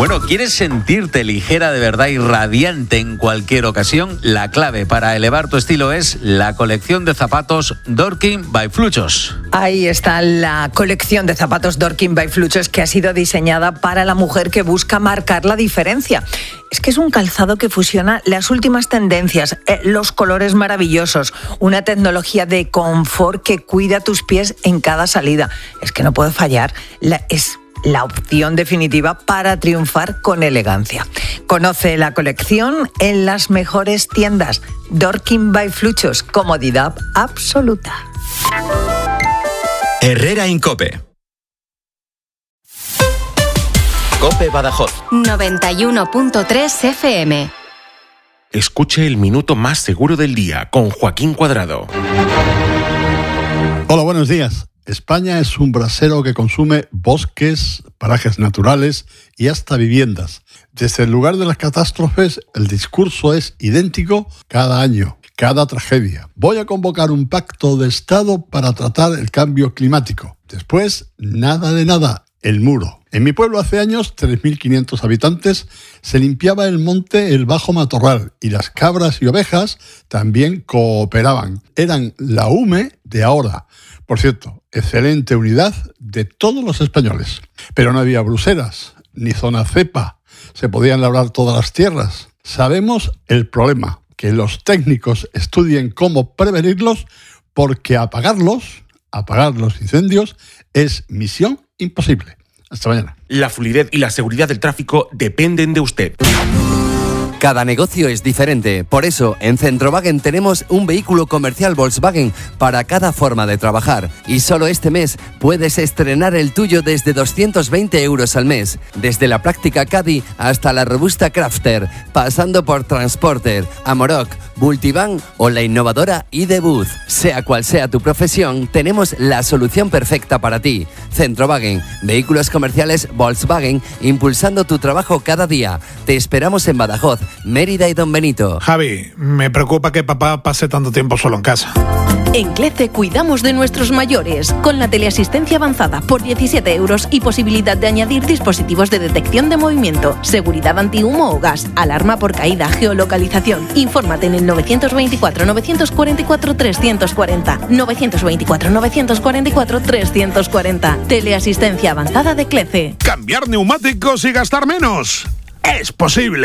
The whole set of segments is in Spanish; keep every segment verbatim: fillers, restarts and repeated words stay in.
Bueno, ¿quieres sentirte ligera de verdad y radiante en cualquier ocasión? La clave para elevar tu estilo es la colección de zapatos Dorking by Fluchos. Ahí está la colección de zapatos Dorking by Fluchos, que ha sido diseñada para la mujer que busca marcar la diferencia. Es que es un calzado que fusiona las últimas tendencias, eh, los colores maravillosos, una tecnología de confort que cuida tus pies en cada salida. Es que no puede fallar. La, es la opción definitiva para triunfar con elegancia. Conoce la colección en las mejores tiendas. Dorking by Fluchos, comodidad absoluta. Herrera en COPE. COPE Badajoz. noventa y uno punto tres F M. Escuche el minuto más seguro del día con Joaquín Cuadrado. Hola, buenos días. España es un brasero que consume bosques, parajes naturales y hasta viviendas. Desde el lugar de las catástrofes, el discurso es idéntico cada año, cada tragedia. Voy a convocar un pacto de Estado para tratar el cambio climático. Después, nada de nada, el muro. En mi pueblo hace años, tres mil quinientos habitantes, se limpiaba el monte el Bajo Matorral y las cabras y ovejas también cooperaban. Eran la U M E de ahora. Por cierto, excelente unidad de todos los españoles. Pero no había bruseras, ni zona cepa. Se podían labrar todas las tierras. Sabemos el problema, que los técnicos estudien cómo prevenirlos, porque apagarlos, apagar los incendios, es misión imposible. Hasta mañana. La fluidez y la seguridad del tráfico dependen de usted. Cada negocio es diferente, por eso en Centrowagen tenemos un vehículo comercial Volkswagen para cada forma de trabajar. Y solo este mes puedes estrenar el tuyo desde doscientos veinte euros al mes, desde la práctica Caddy hasta la robusta Crafter, pasando por Transporter, Amarok, Multivan o la innovadora iDebut. Sea cual sea tu profesión, tenemos la solución perfecta para ti. Centrowagen, vehículos comerciales Volkswagen, impulsando tu trabajo cada día. Te esperamos en Badajoz, Mérida y Don Benito. Javi, me preocupa que papá pase tanto tiempo solo en casa. En CLECE cuidamos de nuestros mayores con la teleasistencia avanzada por diecisiete euros y posibilidad de añadir dispositivos de detección de movimiento, seguridad antihumo o gas, alarma por caída, geolocalización. Infórmate en el novecientos veinticuatro, novecientos cuarenta y cuatro, trescientos cuarenta. novecientos veinticuatro, novecientos cuarenta y cuatro, trescientos cuarenta. Teleasistencia avanzada de CLECE. Cambiar neumáticos y gastar menos. ¡Es posible!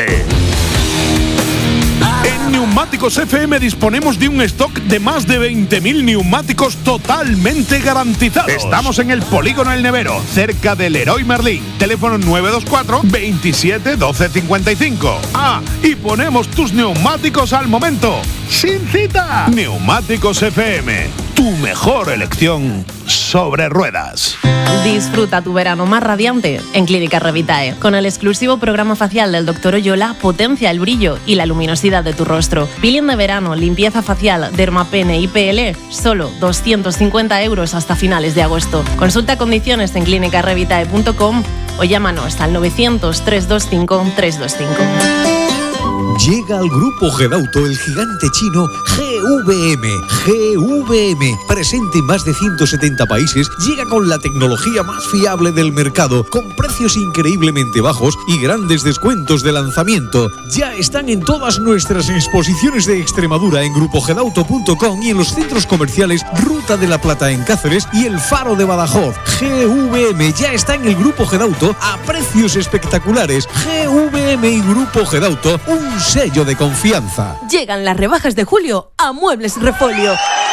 En Neumáticos F M disponemos de un stock de más de veinte mil neumáticos totalmente garantizados. Estamos en el Polígono El Nevero, cerca del Leroy Merlin. Teléfono nueve dos cuatro, veintisiete, doce cincuenta y cinco. Ah, y ponemos tus neumáticos al momento, sin cita. Neumáticos F M, tu mejor elección sobre ruedas. Disfruta tu verano más radiante en Clínica Revitae. Con el exclusivo programa facial del doctor Oyola, potencia el brillo y la luminosidad de tu rostro. Peeling de verano, limpieza facial, dermapene y P L, solo doscientos cincuenta euros hasta finales de agosto. Consulta condiciones en clínica revitae punto com o llámanos al novecientos, trescientos veinticinco, trescientos veinticinco. Llega al grupo Gedauto el gigante chino G V M. G V M, presente en más de ciento setenta países, llega con la tecnología más fiable del mercado, con precios increíblemente bajos y grandes descuentos de lanzamiento. Ya están en todas nuestras exposiciones de Extremadura en grupo gedauto punto com y en los centros comerciales Ruta de la Plata en Cáceres y El Faro de Badajoz. G V M ya está en el grupo Gedauto a precios espectaculares. G V M y grupo Gedauto, un sello de confianza. Llegan las rebajas de julio a Muebles Refolio.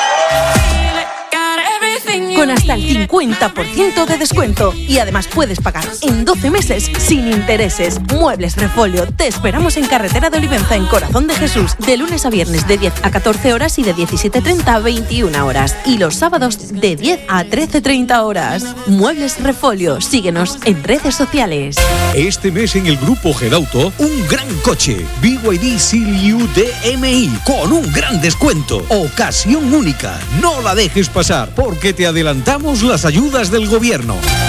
Con hasta el cincuenta por ciento de descuento. Y además puedes pagar en doce meses sin intereses. Muebles Refolio. Te esperamos en Carretera de Olivenza, en Corazón de Jesús. De lunes a viernes de diez a catorce horas y de diecisiete treinta a veintiuna horas. Y los sábados de diez a trece treinta horas. Muebles Refolio. Síguenos en redes sociales. Este mes en el grupo Gedauto, un gran coche. B Y D Seal U D M I con un gran descuento. Ocasión única. No la dejes pasar porque te adelantamos las ayudas del gobierno.